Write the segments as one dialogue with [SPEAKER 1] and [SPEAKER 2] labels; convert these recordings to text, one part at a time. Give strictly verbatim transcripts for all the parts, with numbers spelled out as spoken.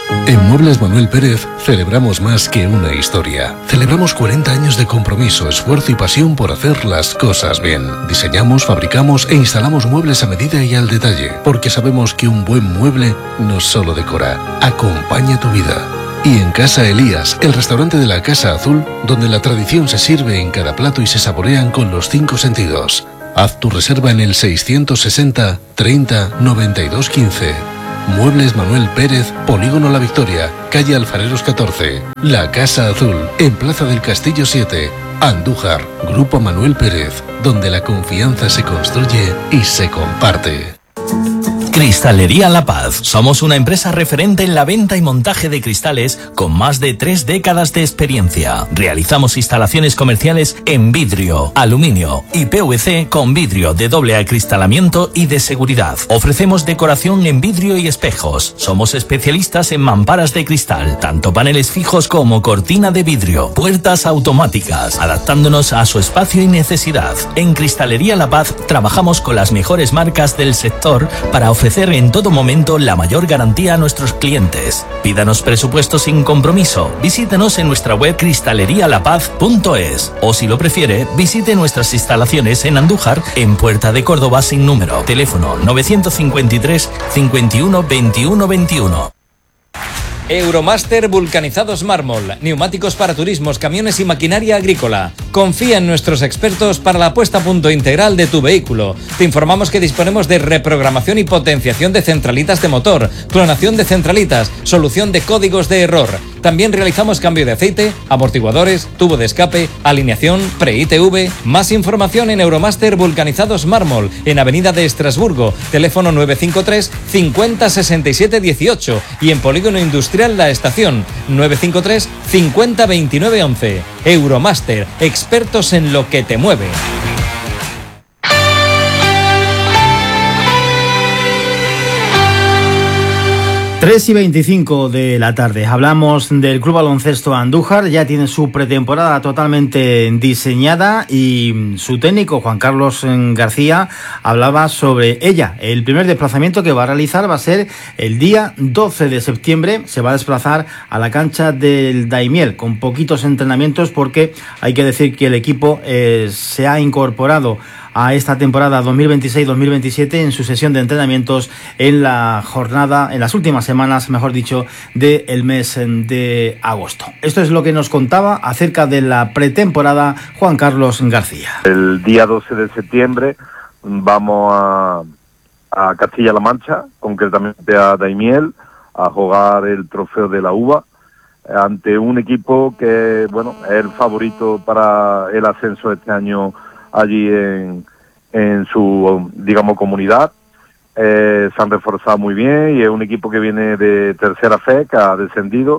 [SPEAKER 1] En Muebles Manuel Pérez celebramos más que una historia. Celebramos cuarenta años de compromiso, esfuerzo y pasión por hacer las cosas bien. Diseñamos, fabricamos e instalamos muebles a medida y al detalle, porque sabemos que un buen mueble no solo decora, acompaña tu vida. Y en Casa Elías, el restaurante de la Casa Azul, donde la tradición se sirve en cada plato y se saborean con los cinco sentidos. Haz tu reserva en el seiscientos sesenta, treinta, noventa y dos, quince. Muebles Manuel Pérez, Polígono La Victoria, calle Alfareros catorce. La Casa Azul, en Plaza del Castillo siete. Andújar, Grupo Manuel Pérez, donde la confianza se construye y se comparte.
[SPEAKER 2] Cristalería La Paz. Somos una empresa referente en la venta y montaje de cristales con más de tres décadas de experiencia. Realizamos instalaciones comerciales en vidrio, aluminio y P V C con vidrio de doble acristalamiento y de seguridad. Ofrecemos decoración en vidrio y espejos. Somos especialistas en mamparas de cristal, tanto paneles fijos como cortina de vidrio, puertas automáticas, adaptándonos a su espacio y necesidad. En Cristalería La Paz trabajamos con las mejores marcas del sector para ofrecer ofrecer en todo momento la mayor garantía a nuestros clientes. Pídanos presupuesto sin compromiso. Visítenos en nuestra web cristalería la paz punto es o, si lo prefiere, visite nuestras instalaciones en Andújar, en Puerta de Córdoba sin número. Teléfono novecientos cincuenta y tres, cincuenta y uno, veintiuno, veintiuno.
[SPEAKER 3] Euromaster Vulcanizados Mármol, neumáticos para turismos, camiones y maquinaria agrícola. Confía en nuestros expertos para la puesta a punto integral de tu vehículo. Te informamos que disponemos de reprogramación y potenciación de centralitas de motor, clonación de centralitas, solución de códigos de error. También realizamos cambio de aceite, amortiguadores, tubo de escape, alineación, pre-I T V. Más información en Euromaster Vulcanizados Mármol, en Avenida de Estrasburgo, teléfono nueve cinco tres, cincuenta, sesenta y siete, dieciocho, y en Polígono Industrial La Estación, nueve cinco tres, cincuenta, veintinueve, once. Euromaster, expertos en lo que te mueve.
[SPEAKER 4] tres y veinticinco de la tarde. Hablamos del Club Baloncesto Andújar. Ya tiene su pretemporada totalmente diseñada y su técnico, Juan Carlos García, hablaba sobre ella. El primer desplazamiento que va a realizar va a ser el día doce de septiembre. Se va a desplazar a la cancha del Daimiel con poquitos entrenamientos, porque hay que decir que el equipo eh, se ha incorporado a esta temporada dos mil veintiséis dos mil veintisiete en su sesión de entrenamientos en la jornada, en las últimas semanas, mejor dicho, del mes de agosto. Esto es lo que nos contaba acerca de la pretemporada Juan Carlos García.
[SPEAKER 5] El día doce de septiembre vamos a, a Castilla-La Mancha, concretamente a Daimiel, a jugar el trofeo de la uva ante un equipo que, bueno, es el favorito para el ascenso este año allí en, en su, digamos, comunidad. Eh, se han reforzado muy bien y es un equipo que viene de tercera fe, que ha descendido,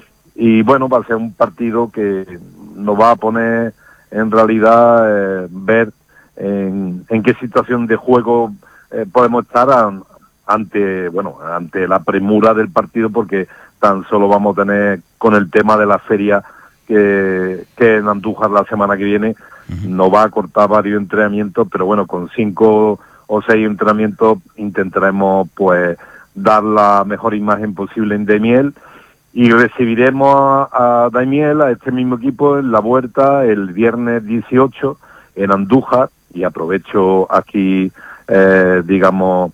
[SPEAKER 5] y bueno, va a ser un partido que nos va a poner en realidad eh, ver en, en qué situación de juego eh, podemos estar an, ante, bueno, ante la premura del partido, porque tan solo vamos a tener con el tema de la feria que, que en Andújar la semana que viene. Nos va a cortar varios entrenamientos, pero bueno, con cinco o seis entrenamientos intentaremos pues dar la mejor imagen posible en Daimiel, y recibiremos a, a Daimiel, a este mismo equipo, en la vuelta el viernes dieciocho en Andújar. Y aprovecho aquí, eh, digamos,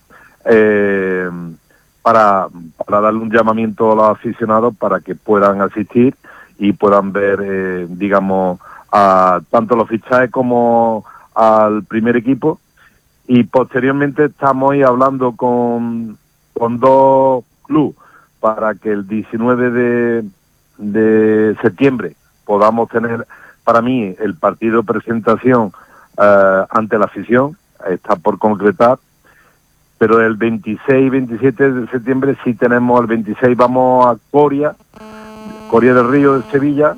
[SPEAKER 5] eh, para, para darle un llamamiento a los aficionados para que puedan asistir y puedan ver, eh, digamos, a tanto los fichajes como al primer equipo. Y posteriormente estamos ahí hablando con, con dos clubes para que el diecinueve de, de septiembre podamos tener, para mí, el partido de presentación eh, ante la afición. Está por concretar, pero el veintiséis y veintisiete de septiembre sí tenemos. El veintiséis vamos a Coria, Coria del Río de Sevilla.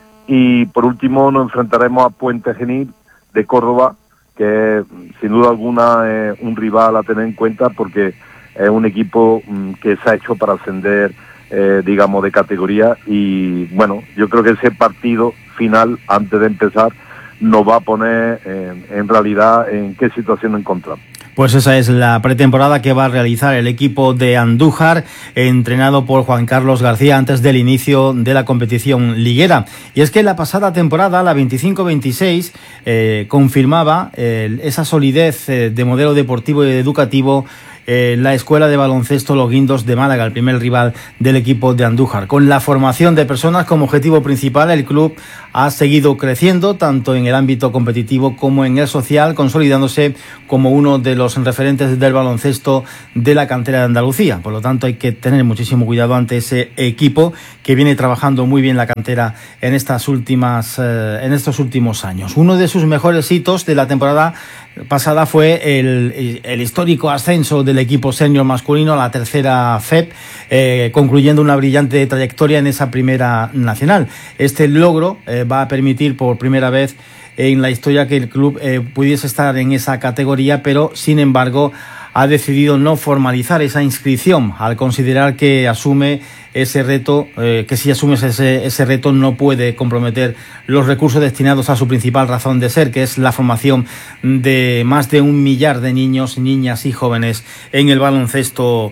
[SPEAKER 5] Y por último nos enfrentaremos a Puente Genil de Córdoba, que sin duda alguna es un rival a tener en cuenta, porque es un equipo que se ha hecho para ascender, eh, digamos, de categoría. Y bueno, yo creo que ese partido final, antes de empezar, nos va a poner en, en realidad en qué situación nos encontramos.
[SPEAKER 4] Pues esa es la pretemporada que va a realizar el equipo de Andújar, entrenado por Juan Carlos García antes del inicio de la competición liguera. Y es que la pasada temporada, la veinticinco veintiséis, eh, confirmaba eh, esa solidez eh, de modelo deportivo y educativo Eh, la Escuela de Baloncesto Los Guindos de Málaga, el primer rival del equipo de Andújar. Con la formación de personas como objetivo principal, el club ha seguido creciendo tanto en el ámbito competitivo como en el social, consolidándose como uno de los referentes del baloncesto de la cantera de Andalucía. Por lo tanto, hay que tener muchísimo cuidado ante ese equipo que viene trabajando muy bien la cantera en estas últimas, eh, en estos últimos años. Uno de sus mejores hitos de la temporada pasada fue el, el histórico ascenso del equipo senior masculino a la tercera F E P, eh, concluyendo una brillante trayectoria en esa primera nacional. Este logro eh, va a permitir por primera vez en la historia que el club eh, pudiese estar en esa categoría, pero sin embargo ha decidido no formalizar esa inscripción al considerar que asume ese reto, eh, que si asumes ese, ese reto no puede comprometer los recursos destinados a su principal razón de ser, que es la formación de más de un millar de niños, niñas y jóvenes en el baloncesto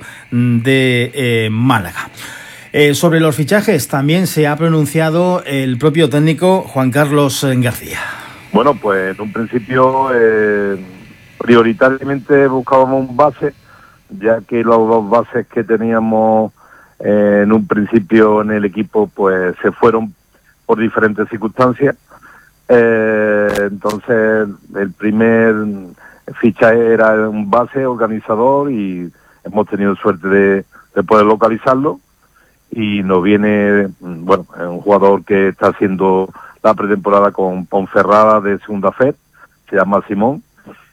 [SPEAKER 4] de eh, Málaga. Eh, sobre los fichajes también se ha pronunciado el propio técnico Juan Carlos García.
[SPEAKER 5] Bueno, pues en un principio eh, prioritariamente buscábamos un base, ya que los dos bases que teníamos eh, en un principio en el equipo pues se fueron por diferentes circunstancias. Eh, entonces el primer fichaje era un base organizador y hemos tenido suerte de, de poder localizarlo. Y nos viene, bueno, un jugador que está haciendo la pretemporada con Ponferrada de segunda F E P, se llama Simón,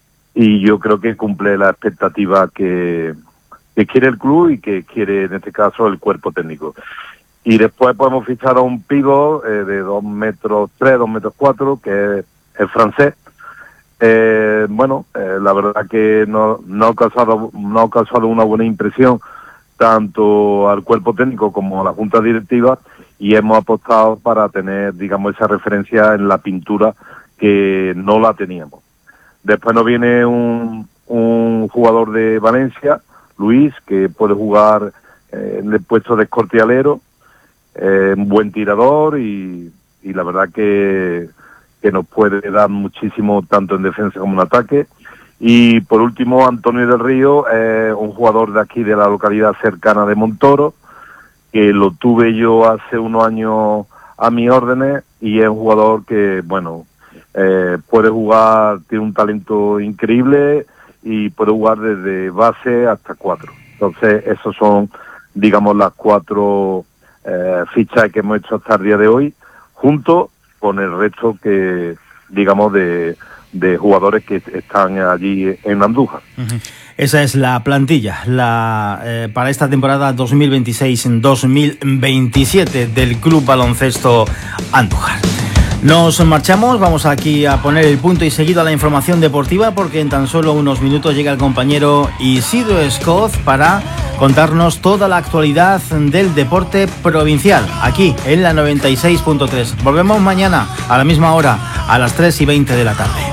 [SPEAKER 5] y yo creo que cumple la expectativa que, que quiere el club y que quiere en este caso el cuerpo técnico. Y después podemos fichar a un pívot eh, de dos metros tres, dos metros cuatro, que es el francés. Eh, bueno, eh, la verdad que no, no ha causado, no ha causado una buena impresión tanto al cuerpo técnico como a la junta directiva, y hemos apostado para tener, digamos, esa referencia en la pintura que no la teníamos. Después nos viene un, un jugador de Valencia, Luis, que puede jugar eh, en el puesto de escortialero, eh, un buen tirador y, y la verdad que, que nos puede dar muchísimo tanto en defensa como en ataque. Y por último, Antonio del Río, eh, un jugador de aquí de la localidad cercana de Montoro, que lo tuve yo hace unos años a mis órdenes, y es un jugador que, bueno, eh, puede jugar, tiene un talento increíble y puede jugar desde base hasta cuatro. Entonces, esos son, digamos, las cuatro eh, fichas que hemos hecho hasta el día de hoy, junto con el resto que, digamos, de... de jugadores que están allí en Andújar.
[SPEAKER 4] Uh-huh. Esa es la plantilla la eh, para esta temporada dos mil veintiséis dos mil veintisiete del Club Baloncesto Andújar. Nos marchamos, vamos aquí a poner el punto y seguido a la información deportiva, porque en tan solo unos minutos llega el compañero Isidro Escoz para contarnos toda la actualidad del deporte provincial, aquí en la noventa y seis punto tres. Volvemos mañana a la misma hora, a las tres y veinte de la tarde.